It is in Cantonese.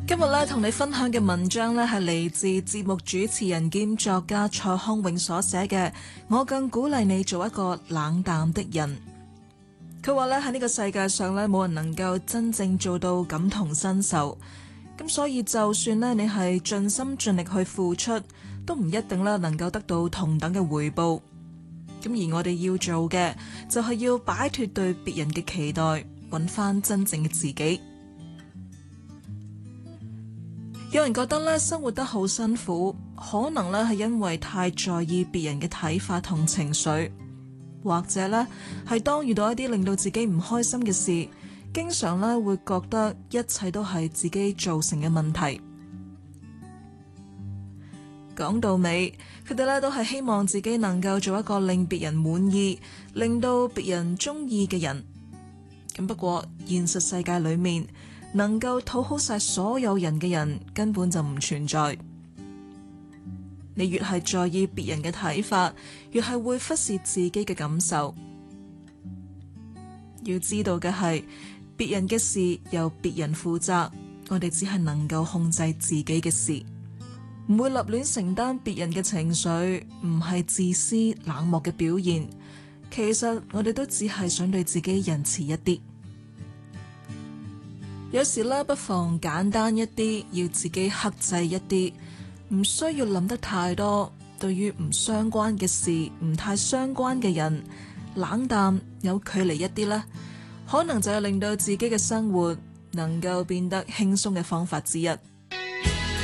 今日咧同你分享嘅文章咧係嚟自節目主持人兼作家蔡康永所寫嘅《我更鼓勵你做一個冷淡的人》。佢話咧喺呢個世界上咧冇人能夠真正做到感同身受，咁所以就算咧你係盡心盡力去付出，都唔一定咧能夠得到同等嘅回報。咁而我哋要做嘅就係要擺脫對別人嘅期待，揾翻真正嘅自己。有人覺得咧生活得好辛苦，可能咧係因為太在意別人嘅睇法同情緒，或者咧係當遇到一啲令到自己唔開心嘅事，經常咧會覺得一切都係自己造成嘅問題。講到尾，佢哋咧都係希望自己能夠做一個令別人滿意、令到別人中意嘅人。咁不過現實世界裏面，能夠討好晒所有人嘅人根本就唔存在。你越係在意別人嘅睇法，越係會忽視自己嘅感受。要知道嘅係，別人嘅事由別人負責，我哋只係能夠控制自己嘅事，唔會立亂承擔別人嘅情緒，唔係自私冷漠嘅表現。其實我哋都只係想對自己仁慈一啲。有時咧，不妨簡單一啲，要自己克制一啲，唔需要諗得太多。對於唔相關嘅事，唔太相關嘅人，冷淡有距離一啲啦，可能就係令到自己嘅生活能夠變得輕鬆嘅方法之一。